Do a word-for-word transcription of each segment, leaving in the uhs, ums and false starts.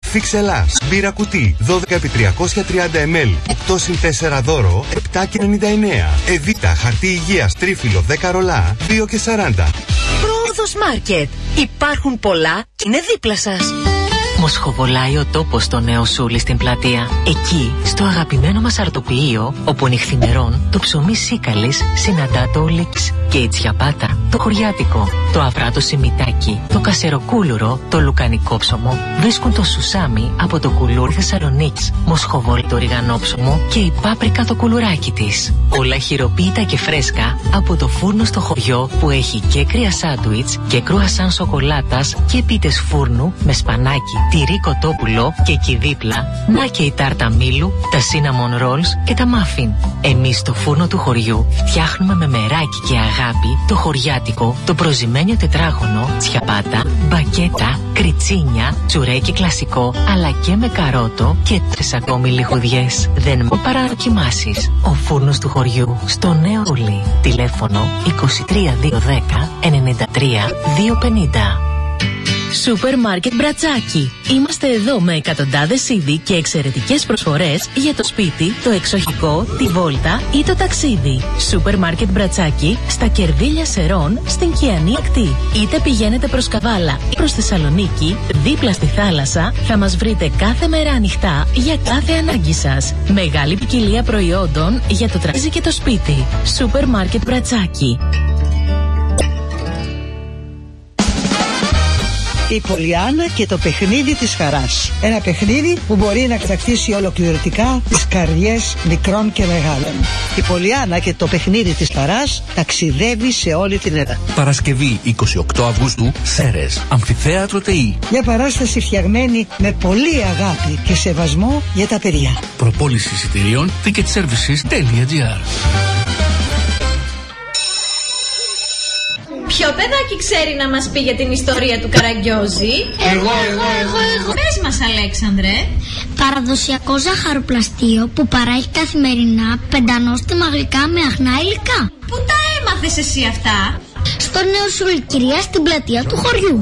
Φιξελάς, μπύρα κουτί, δώδεκα επί τριακόσια τριάντα μιλιλίτρα, οκτώ συν τέσσερα δώρο, επτά και ενενήντα εννέα. Εβίτα, χαρτί υγείας, τρίφυλλο, δέκα ρολά, δύο και σαράντα. Πρόοδος Μάρκετ. Υπάρχουν πολλά και είναι δίπλα σας. Μοσχοβολάει ο τόπος στο Νέο Σούλι στην πλατεία. Εκεί, στο αγαπημένο μας αρτοποιείο, όπου νυχθημερών το ψωμί σίκαλης συναντά το ολίξ και η τσιαπάτα, το χωριάτικο, το αυράτο σιμιτάκι, το κασεροκούλουρο, το λουκανικό ψωμό, βρίσκουν το σουσάμι από το κουλούρι Θεσσαλονίκης, μοσχοβόλι το ριγανόψωμο και η πάπρικα το κουλουράκι της. Όλα χειροποίητα και φρέσκα από το φούρνο στο χωριό που έχει και κρύα σάντουιτς και κρουασάν σοκολάτας και πίτες φούρνου με σπανάκι, τυρί κοτόπουλο και εκεί δίπλα να και η τάρτα μήλου, τα cinnamon rolls και τα muffin. Εμείς στο φούρνο του χωριού φτιάχνουμε με μεράκι και αγάπη το χωριάτικο, το προζυμένιο τετράγωνο, τσιαπάτα, μπακέτα, κριτσίνια, τσουρέκι κλασικό, αλλά και με καρότο και τρεις ακόμη λιχουδιές. Δεν μου παραδοκιμάσεις. Ο φούρνος του χωριού στο Νέο Σούλι. Τηλέφωνο είκοσι τρία διακόσια δέκα ενενήντα τρία διακόσια πενήντα. Σούπερ Μάρκετ Μπρατσάκι. Είμαστε εδώ με εκατοντάδες είδη και εξαιρετικές προσφορές για το σπίτι, το εξοχικό, τη βόλτα ή το ταξίδι. Σούπερ Μάρκετ Μπρατσάκι στα Κερδίλια Σερών στην Κιανή Ακτή. Είτε πηγαίνετε προς Καβάλα ή προς Θεσσαλονίκη, δίπλα στη θάλασσα, θα μας βρείτε κάθε μέρα ανοιχτά για κάθε ανάγκη σας. Μεγάλη ποικιλία προϊόντων για το τραπέζι και το σπίτι. Σούπερ Μάρκετ Μπρατσάκι. Η Πολιάννα και το παιχνίδι της χαράς. Ένα παιχνίδι που μπορεί να κατακτήσει ολοκληρωτικά τις καρδιές μικρών και μεγάλων. Η Πολιάννα και το παιχνίδι της χαράς ταξιδεύει σε όλη την Ελλάδα. Παρασκευή εικοστή ογδόη Αυγούστου, Σέρρες, Αμφιθέατρο ΤΕΙ. Μια παράσταση φτιαγμένη με πολύ αγάπη και σεβασμό για τα παιδιά. Προπόληση εισιτηρίων ticketservices.gr. Ποιο παιδάκι ξέρει να μας πει για την ιστορία του Καραγκιόζη? Εγώ, εγώ, εγώ, εγώ. Πες μας, Αλέξανδρε. Παραδοσιακό ζαχαροπλαστείο που παράγει καθημερινά πεντανόστιμα γλυκά με αχνά υλικά. Πού τα έμαθες εσύ αυτά? Στο Νέο Σούλι, κυρία, στην πλατεία του χωριού.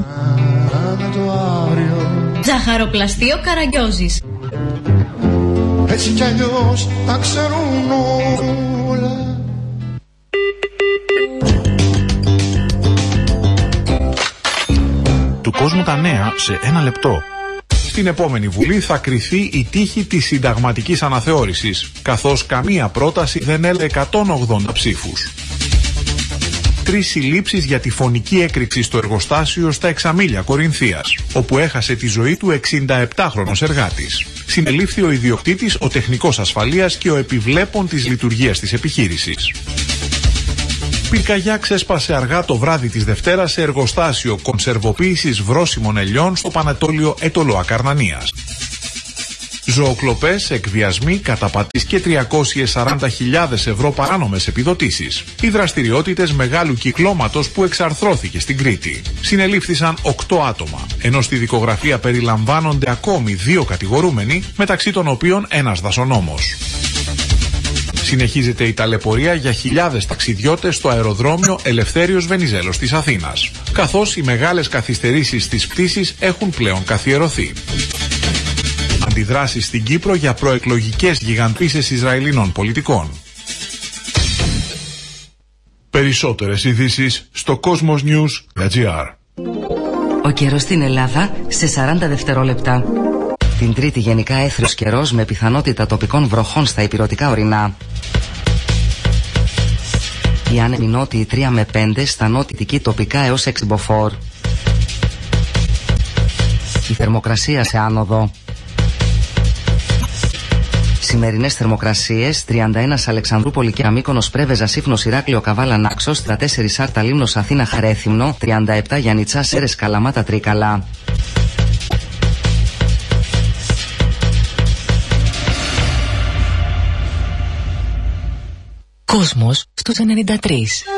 Ζαχαροπλαστείο Καραγκιόζης. Έτσι κι αλλιώς τα ξέρουν όλα. Του κόσμου τα νέα σε ένα λεπτό. Στην επόμενη Βουλή θα κριθεί η τύχη της συνταγματικής αναθεώρησης, καθώς καμία πρόταση δεν έλαβε εκατόν ογδόντα ψήφους. Τρεις συλλήψεις για τη φωνική έκρηξη στο εργοστάσιο στα Εξαμήλια Κορινθίας, όπου έχασε τη ζωή του εξηνταεπτάχρονος εργάτης. Συνελήφθη ο ιδιοκτήτης, ο τεχνικός ασφαλείας και ο επιβλέπων της λειτουργίας της επιχείρησης. Πυρκαγιά ξέσπασε αργά το βράδυ της Δευτέρας σε εργοστάσιο κονσερβοποίησης βρώσιμων ελιών στο Πανατόλιο Έτολο Ακαρνανίας. Ζωοκλοπές, εκβιασμοί, καταπατήσεις και τριακόσιες σαράντα χιλιάδες ευρώ παράνομες επιδοτήσεις. Οι δραστηριότητες μεγάλου κυκλώματος που εξαρθρώθηκε στην Κρήτη. Συνελήφθησαν οκτώ άτομα, ενώ στη δικογραφία περιλαμβάνονται ακόμη δύο κατηγορούμενοι, μεταξύ των οποίων ένας δασονόμος. Συνεχίζεται η ταλαιπωρία για χιλιάδες ταξιδιώτες στο αεροδρόμιο Ελευθέριος Βενιζέλος της Αθήνας, καθώς οι μεγάλες καθυστερήσεις στις πτήσεις έχουν πλέον καθιερωθεί. Αντιδράσεις στην Κύπρο για προεκλογικές γιγαντίσες Ισραηλινών πολιτικών. Περισσότερες ειδήσεις στο cosmosnews.gr. Ο καιρός στην Ελλάδα σε σαράντα δευτερόλεπτα. Την Τρίτη γενικά έθριος καιρός με πιθανότητα τοπικών βροχών στα ηπειρωτικά ορεινά. Οι άνεμοι νότιοι τρία με πέντε, στα νότια τοπικά έως έξι μποφόρ. Η θερμοκρασία σε άνοδο. Σημερινές θερμοκρασίες: τριάντα ένα Αλεξανδρούπολη και Αμύκονος Πρέβεζα Σύφνος Ηράκλειο Καβάλα Νάξος, τριάντα τέσσερα Άρτα Λίμνος Αθήνα Χαρέθυμνο, τριάντα επτά Γιαννιτσά Σέρρες Καλαμάτα Τρίκαλα. Κόσμος στους ενενήντα τρία.